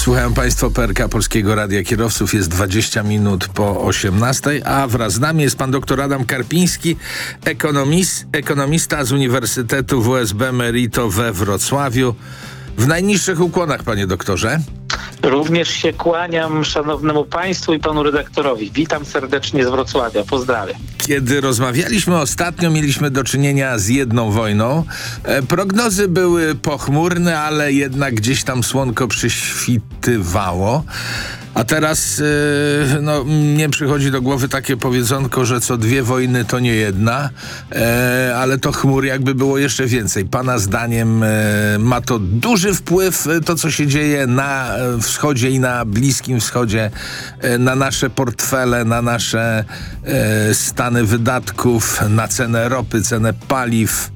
Słuchają Państwo PRK Polskiego Radia Kierowców. Jest 20 minut po 18, a wraz z nami jest pan dr Adam Karpiński, ekonomista z Uniwersytetu WSB Merito we Wrocławiu. W najniższych ukłonach, panie doktorze. Również się kłaniam szanownemu państwu i panu redaktorowi. Witam serdecznie z Wrocławia. Pozdrawiam. Kiedy rozmawialiśmy ostatnio, mieliśmy do czynienia z jedną wojną. Prognozy były pochmurne, ale jednak gdzieś tam słonko przyświtywało. A teraz mnie przychodzi do głowy takie powiedzonko, że co dwie wojny to nie jedna, ale to chmur jakby było jeszcze więcej. Pana zdaniem ma to duży wpływ, to co się dzieje na wschodzie i na Bliskim Wschodzie, na nasze portfele, na nasze stany wydatków, na cenę ropy, cenę paliw?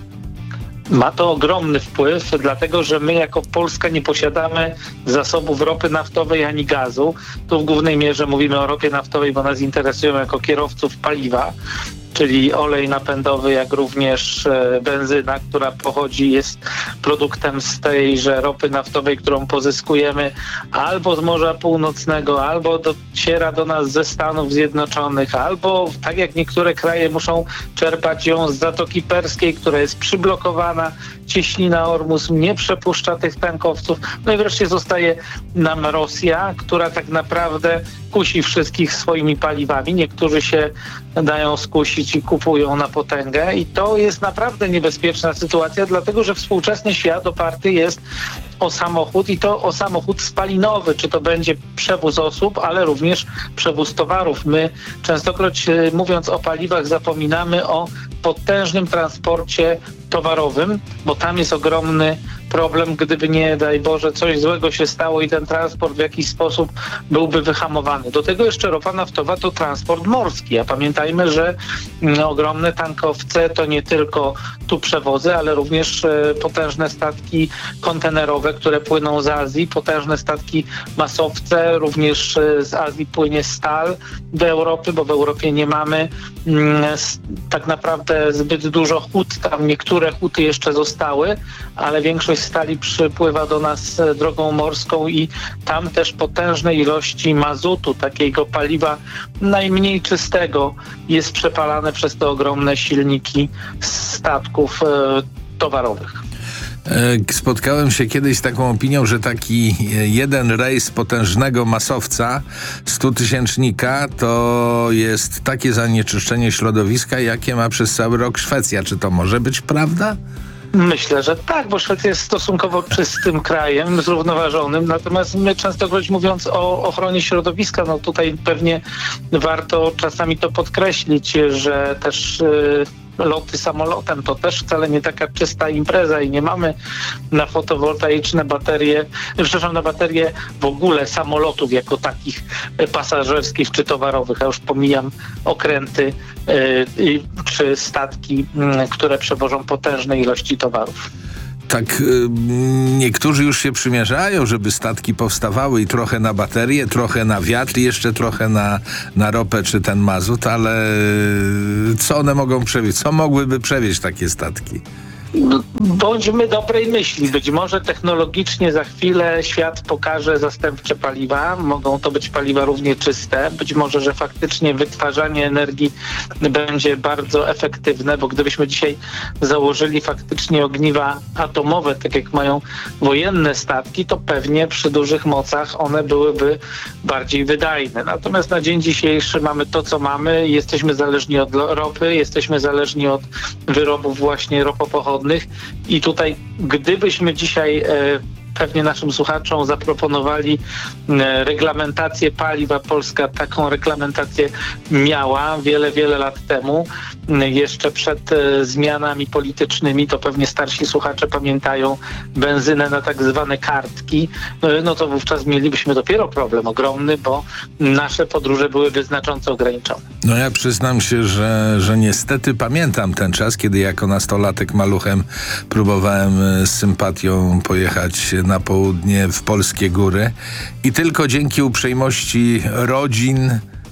Ma to ogromny wpływ, dlatego że my jako Polska nie posiadamy zasobów ropy naftowej ani gazu. Tu w głównej mierze mówimy o ropie naftowej, bo nas interesują jako kierowców paliwa, czyli olej napędowy, jak również benzyna, która jest produktem z tejże ropy naftowej, którą pozyskujemy albo z Morza Północnego, albo dociera do nas ze Stanów Zjednoczonych, albo tak jak niektóre kraje muszą czerpać ją z Zatoki Perskiej, która jest przyblokowana. Cieśnina Ormus nie przepuszcza tych tankowców. No i wreszcie zostaje nam Rosja, która tak naprawdę kusi wszystkich swoimi paliwami. Niektórzy się dają skusić i kupują na potęgę. I to jest naprawdę niebezpieczna sytuacja, dlatego że współczesny świat oparty jest o samochód i to o samochód spalinowy, czy to będzie przewóz osób, ale również przewóz towarów. My częstokroć mówiąc o paliwach zapominamy o potężnym transporcie towarowym, bo tam jest ogromny problem, gdyby nie daj Boże coś złego się stało i ten transport w jakiś sposób byłby wyhamowany. Do tego jeszcze ropa naftowa to transport morski, a pamiętajmy, że ogromne tankowce to nie tylko tu przewozy, ale również potężne statki kontenerowe, które płyną z Azji, potężne statki masowce, również z Azji płynie stal do Europy, bo w Europie nie mamy tak naprawdę zbyt dużo hut, tam niektóre huty jeszcze zostały, ale większość stali przypływa do nas drogą morską i tam też potężne ilości mazutu, takiego paliwa najmniej czystego, jest przepalane przez te ogromne silniki statków towarowych. Spotkałem się kiedyś z taką opinią, że taki jeden rejs potężnego masowca 100-tysięcznika to jest takie zanieczyszczenie środowiska, jakie ma przez cały rok Szwecja. Czy to może być prawda? Myślę, że tak, bo Szwecja jest stosunkowo czystym krajem, zrównoważonym, natomiast my częstokroć mówiąc o ochronie środowiska, no tutaj pewnie warto czasami to podkreślić, że też loty samolotem to też wcale nie taka czysta impreza i nie mamy na fotowoltaiczne baterie, na baterie w ogóle samolotów jako takich pasażerskich czy towarowych, a już pomijam okręty czy statki, które przewożą potężne ilości towarów. Tak, niektórzy już się przymierzają, żeby statki powstawały i trochę na baterie, trochę na wiatr, jeszcze trochę na ropę czy ten mazut, ale co one mogą przewieźć? Co mogłyby przewieźć takie statki? Bądźmy dobrej myśli. Być może technologicznie za chwilę świat pokaże zastępcze paliwa. Mogą to być paliwa równie czyste. Być może, że faktycznie wytwarzanie energii będzie bardzo efektywne, bo gdybyśmy dzisiaj założyli faktycznie ogniwa atomowe, tak jak mają wojenne statki, to pewnie przy dużych mocach one byłyby bardziej wydajne. Natomiast na dzień dzisiejszy mamy to, co mamy. Jesteśmy zależni od ropy, jesteśmy zależni od wyrobów właśnie ropopochodnych. I tutaj, gdybyśmy dzisiaj pewnie naszym słuchaczom zaproponowali reglamentację paliwa, Polska taką reglamentację miała wiele lat temu, jeszcze przed zmianami politycznymi, to pewnie starsi słuchacze pamiętają benzynę na tak zwane kartki, no to wówczas mielibyśmy dopiero problem ogromny, bo nasze podróże byłyby znacząco ograniczone. No ja przyznam się, że niestety pamiętam ten czas, kiedy jako nastolatek maluchem próbowałem z sympatią pojechać na południe w polskie góry i tylko dzięki uprzejmości rodzin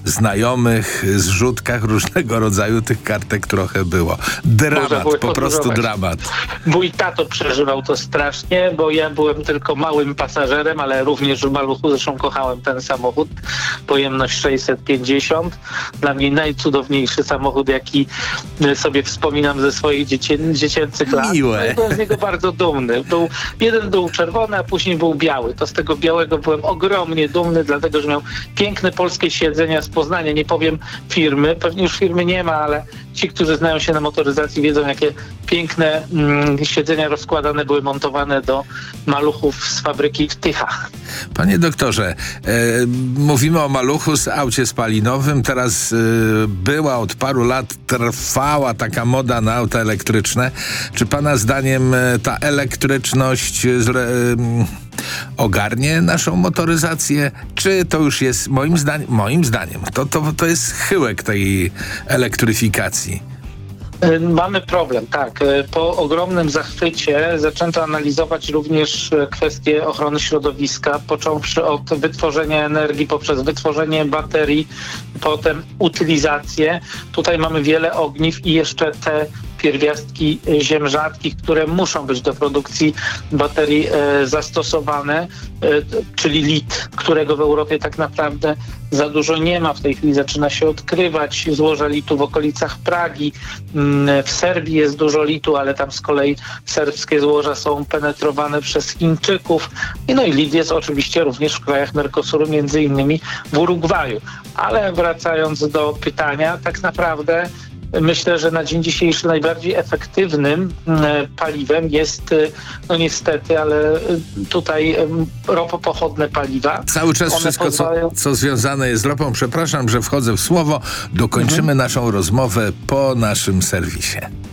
znajomych, zrzutkach różnego rodzaju tych kartek trochę było. Dramat, po prostu dramat. Mój tato przeżywał to strasznie, bo ja byłem tylko małym pasażerem, ale również w maluchu, zresztą kochałem ten samochód. Pojemność 650. Dla mnie najcudowniejszy samochód, jaki sobie wspominam ze swoich dziecięcych lat. Miłe. Byłem z niego bardzo dumny. Jeden był czerwony, a później był biały. To z tego białego byłem ogromnie dumny, dlatego że miał piękne polskie siedzenia z Poznania. Nie powiem firmy, pewnie już firmy nie ma, ale ci, którzy znają się na motoryzacji, wiedzą, jakie piękne siedzenia rozkładane były montowane do maluchów z fabryki w Tychach. Panie doktorze, mówimy o maluchu z aucie spalinowym. Teraz była od paru lat, trwała taka moda na auta elektryczne. Czy pana zdaniem ta elektryczność ogarnie naszą motoryzację? Czy to już jest, moim zdaniem, to jest chyłek tej elektryfikacji? Mamy problem, tak. Po ogromnym zachwycie zaczęto analizować również kwestie ochrony środowiska, począwszy od wytworzenia energii poprzez wytworzenie baterii, potem utylizację. Tutaj mamy wiele ogniw i jeszcze te pierwiastki ziem rzadkich, które muszą być do produkcji baterii zastosowane, czyli lit, którego w Europie tak naprawdę za dużo nie ma. W tej chwili zaczyna się odkrywać złoża litu w okolicach Pragi. W Serbii jest dużo litu, ale tam z kolei serbskie złoża są penetrowane przez Chińczyków. No i lit jest oczywiście również w krajach Mercosuru, między innymi w Urugwaju. Ale wracając do pytania, tak naprawdę myślę, że na dzień dzisiejszy najbardziej efektywnym paliwem jest, no niestety, ale tutaj ropopochodne paliwa. Cały czas wszystko, co związane jest z ropą, przepraszam, że wchodzę w słowo, dokończymy naszą rozmowę po naszym serwisie.